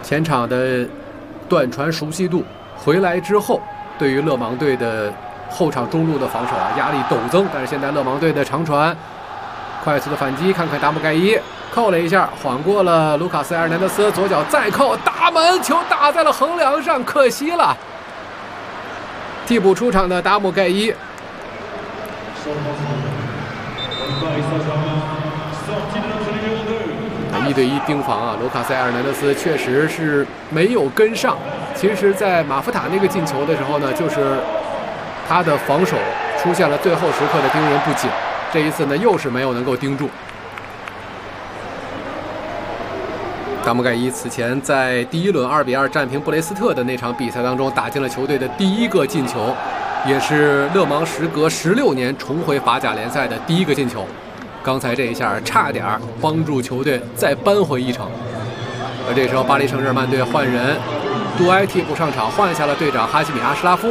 前场的断传熟悉度回来之后，对于勒芒队的后场中路的防守压力陡增。但是现在勒芒队的长传快速的反击，看看达姆盖伊扣了一下，晃过了卢卡斯·埃尔南德斯，左脚再扣，打门，球打在了横梁上，可惜了。替补出场的达姆盖伊。1对1盯防卢卡斯·埃尔南德斯确实是没有跟上。其实，在马夫塔那个进球的时候呢，就是他的防守出现了最后时刻的盯人不紧，这一次呢又是没有能够盯住。达姆盖伊此前在第1轮2比2战平布雷斯特的那场比赛当中，打进了球队的第1个进球，也是勒芒时隔16年重回法甲联赛的第1个进球。刚才这一下差点帮助球队再扳回一城。而这时候巴黎圣日耳曼队换人，杜埃替补上场，换下了队长哈希米·阿什拉夫。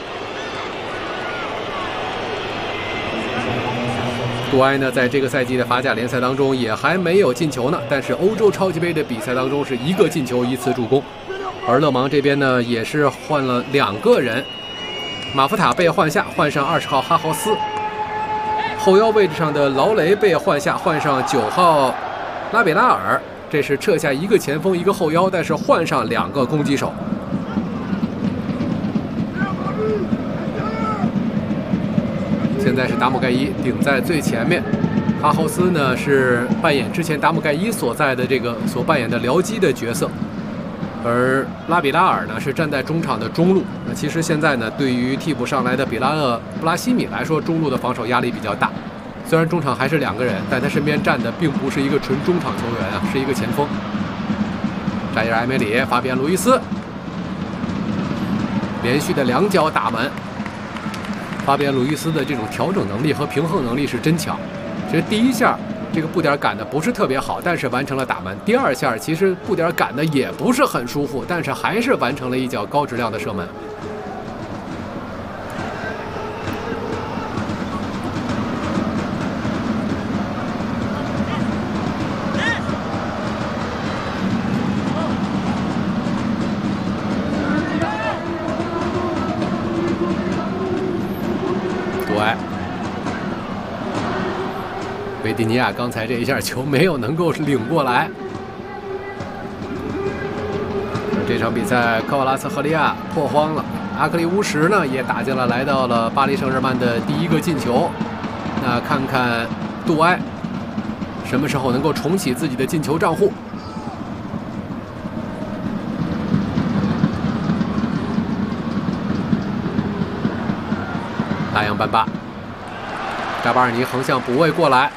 杜埃呢，在这个赛季的法甲联赛当中也还没有进球呢，但是欧洲超级杯的比赛当中是1个进球1次助攻。而勒芒这边呢，也是换了2个人，马夫塔被换下，换上20号哈豪斯；后腰位置上的劳雷被换下，换上9号拉比拉尔。这是撤下1个前锋1个后腰，但是换上2个攻击手。现在是达姆盖伊顶在最前面，哈豪斯呢是扮演之前达姆盖伊所扮演的僚机的角色，而拉比拉尔呢是站在中场的中路。那其实现在呢，对于替补上来的比拉厄布拉西米来说，中路的防守压力比较大。虽然中场还是2个人，但他身边站的并不是一个纯中场球员啊，是一个前锋。扎伊尔·埃梅里、法比安·路易斯连续的2脚打门。法比安·路易斯的这种调整能力和平衡能力是真强。其实第1下这个步点赶的不是特别好，但是完成了打门。第2下其实步点赶的也不是很舒服，但是还是完成了1脚高质量的射门。维蒂尼亚刚才这一下球没有能够领过来。这场比赛科瓦拉茨赫利亚破荒了，阿克利乌什呢也打进了，来到了巴黎圣日耳曼的第1个进球。那看看杜埃什么时候能够重启自己的进球账户。大洋斑巴，扎巴尔尼横向补位过来。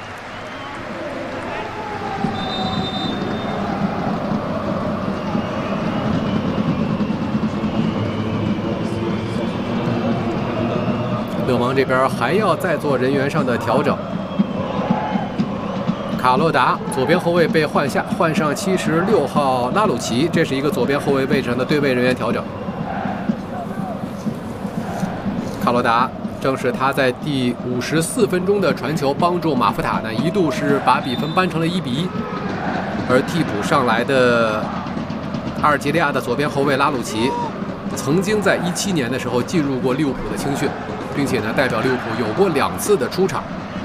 勒芒这边还要再做人员上的调整。卡洛达左边后卫被换下，换上76号拉鲁奇，这是一个左边后卫位置上的对位人员调整。卡洛达正是他在第54分钟的传球帮助马夫塔呢，一度是把比分扳成了1比1。而替补上来的阿尔及利亚的左边后卫拉鲁奇，曾经在17年的时候进入过利物浦的青训，并且呢代表利物浦有过2次的出场。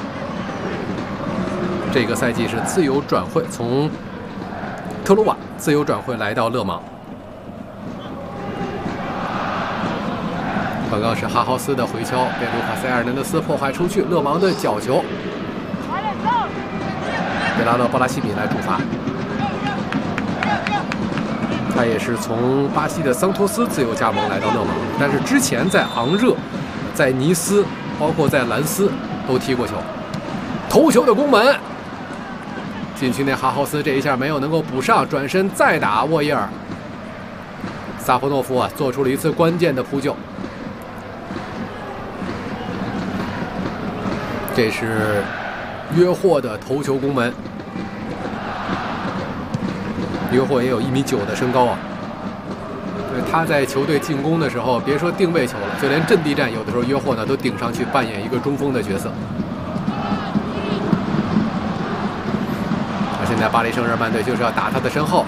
这个赛季是自由转会，从特鲁瓦自由转会来到勒芒。刚刚是哈豪斯的回敲，被卢卡斯·埃尔南德斯破坏出去。勒芒的角球，贝拉勒·布拉西米来主罚。他也是从巴西的桑托斯自由加盟来到勒芒，但是之前在昂热、在尼斯，包括在兰斯都踢过球。头球的攻门，禁区内哈豪斯这一下没有能够补上，转身再打沃伊尔。萨夫诺夫做出了一次关键的扑救。这是约霍的头球攻门。约霍也有1米9的身高啊。他在球队进攻的时候，别说定位球了，就连阵地战有的时候约霍呢都顶上去扮演一个中锋的角色。而现在巴黎圣日耳曼队就是要打他的身后。